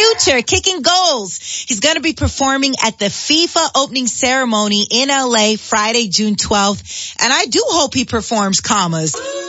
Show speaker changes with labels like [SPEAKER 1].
[SPEAKER 1] Future, kicking goals. He's going to be performing at the FIFA opening ceremony in LA Friday, June 12th. And I do hope he performs commas.